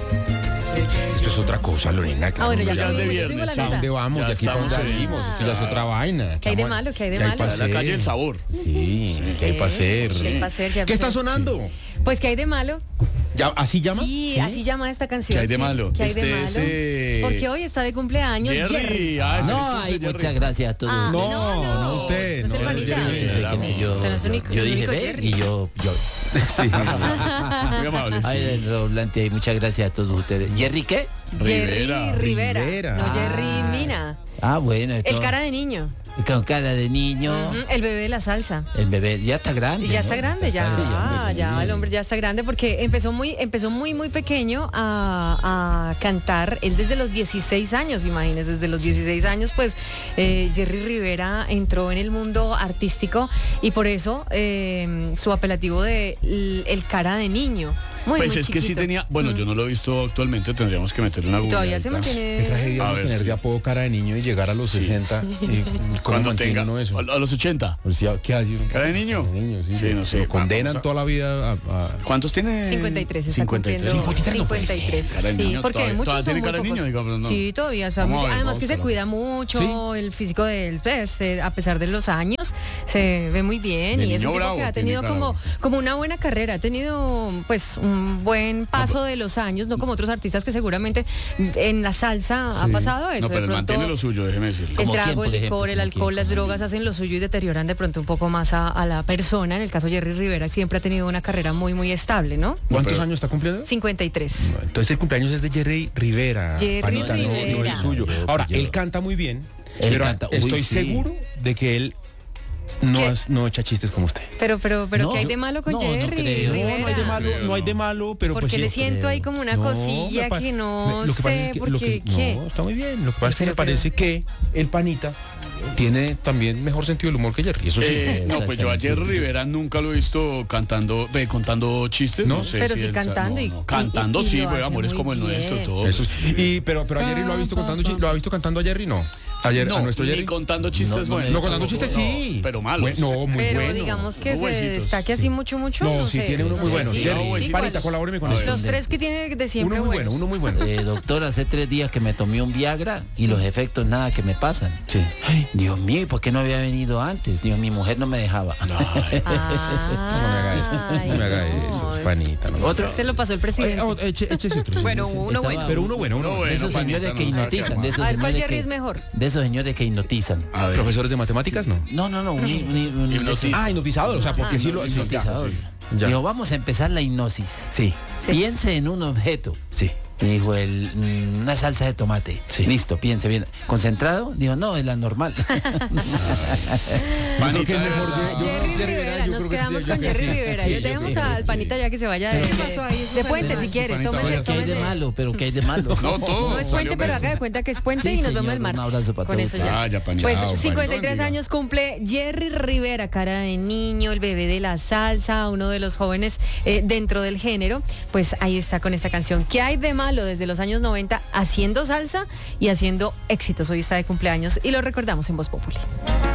Esto es otra cosa, Lorena. Claro, bueno, ya ya subimos, de ya viernes, subimos la ¿a nota. dónde vamos? Ya ¿De aquí para estamos dónde en- salimos? Esto ya es otra vaina. ¿Qué hay de malo? ¿Qué hay de malo? pa' La calle hacer? del sabor. Sí, ¿qué hay para hacer? ¿Qué hay pa' hacer? ¿Qué hay ¿Qué pa' está hacer? sonando? Pues, ¿qué hay de malo? ¿Así llama? Sí, así llama esta canción. ¿Qué hay de sí. malo? ¿Qué hay de Este malo? es, Porque hoy está de cumpleaños Jerry. Jerry. No, ay, muchas gracias a todos. Ah, No, usted. No es el no, panita. Jerry. Yo, Usted no es único- yo dije único ve Jerry. y yo. Muy amable, sí. Ay, Roblante, muchas gracias a todos ustedes. ¿Jerry qué? Jerry Rivera. Rivera. No, Jerry Mina. Ah, bueno. El cara de niño. Con cara de niño. Ujú, el bebé de la salsa. El bebé ya está grande. Ya ¿no? está grande, ya, está grande, ya, sí. el hombre ya está grande porque empezó muy pequeño a cantar. Él desde los 16 años, imagínense, desde los 16 años, pues Jerry Rivera entró en el mundo artístico y por eso su apelativo de el cara de niño. Pues muy es que sí chiquito. tenía, bueno, yo no lo he visto actualmente, tendríamos que meterle una Y todavía se googleadita. Qué mantiene. tragedia A uno ver, tener sí. de apodo cara de niño y llegar a los 60. ¿Y cómo Cuando mantiene tenga, uno eso? a los 80. O sea, ¿qué hace uno? ¿Cara de niño? Sí, Sí, no sé. Lo condenan Vamos a- toda la vida a... ¿Cuántos tiene? 53, está 53. cumpliendo 53 no puede ser. 53. Cara de Sí, niño, porque todavía- muchos todavía son tiene muy cara de niño, pocos. digamos, ¿no? Sí, todavía está Vamos a muy- ver, además vamos que a se hablar. cuida mucho, Sí. el físico de él, pues, a pesar de los años, se ve muy bien De y es niño un tipo bravo, que ha tiene tenido cara. como una buena carrera, ha tenido pues un buen paso de los años, no como otros artistas que seguramente en la salsa ha pasado eso. No, pero de él pronto mantiene lo suyo, déjeme decirle. el ¿Como quién, trago, por el ejemplo? licor, el ¿Como alcohol, quién? las drogas hacen lo suyo y deterioran de pronto un poco más a la persona. En el caso de Jerry Rivera siempre ha tenido una carrera muy estable, ¿no? ¿Cuántos pero- años está cumpliendo? 53. No, entonces el cumpleaños es de Jerry Rivera. Jerry Panita, no Rivera. el suyo. Yo- Ahora, yo- él canta muy bien, Él pero canta, uy, estoy sí. seguro de que él ¿Qué? no echa chistes como usted. Pero No, ¿qué hay de malo con no, no Jerry creo. Rivera? No hay de malo, no hay de malo, pero Porque pues sí. le siento ahí como una No, cosilla me pa- que no lo que pasa sé es que, porque ¿qué? no, está muy bien. Lo que pasa es que me Pero- parece que el panita tiene también mejor sentido del humor que Jerry. Eso sí. No, pues yo a Jerry Exactamente. Rivera nunca lo he visto cantando, contando chistes, ¿No? no sé. Pero si sí él cantando no, y- no. Cantando y sí, lo güey, hace amores muy como el nuestro, bien. todo. Eso sí. Pero a Jerry lo ha visto cantando, lo ha visto cantando a Jerry, no. Ayer No, a nuestro ni Jerry. contando chistes No, no buenos. No, contando chistes sí. No, pero malos. No, muy Pero bueno. digamos que No, se huesitos, destaque así mucho, No, sí, sé. tiene uno muy Sí, bueno. sí, Jerry, sí, Panita, ¿cuál? colabóreme con A eso. ver. Los tres que tiene de siempre Uno muy bueno, buenos. uno muy bueno. Doctor, hace 3 días que me tomé un Viagra y los efectos nada que me pasan. Sí. Ay, Dios mío, ¿y por qué no había venido antes? Dios, mi mujer no me dejaba. No me haga esto, no me haga eso, Panita. No. Otro. Se lo pasó el presidente. Échese otro. sí. Bueno, uno Estaba- bueno. Pero uno bueno, uno Uno bueno. De esos Panita, señores que no sabe qué hipnotizan, de esos A ver, ¿cuál señores Jerry que, es mejor? de esos señores que hipnotizan. A ver. ¿Profesores de matemáticas? No. No, un Hipnotiza. Ah, hipnotizador, o sea, porque sí lo... hipnotizador. Ya. Dijo, vamos a empezar la hipnosis. Sí, Piense en un objeto. sí. Me dijo una salsa de tomate. Sí. Listo, piense bien. ¿Concentrado? Dijo, no, es la normal. Yo creo que es mejor Jerry Rivera, nos quedamos con Jerry Rivera. Sí, Yo dejamos al panita ya que se vaya de puente si quiere. Panita, Tómese, vaya, ¿Qué hay de tómese. malo? ¿Pero qué hay de malo? No, todo. No es puente, pero haga de cuenta que es puente Sí, y nos vemos señor, el mar. un abrazo para Con todos. eso ya. Ah, ya, Panita. Pues Ah, 53 bueno, años cumple Jerry Rivera, cara de niño, el bebé de la salsa, uno de los jóvenes dentro del género. Pues ahí está con esta canción. ¿Qué hay de malo desde los años 90 haciendo salsa y haciendo éxitos? Hoy está de cumpleaños y lo recordamos en Voz Populi.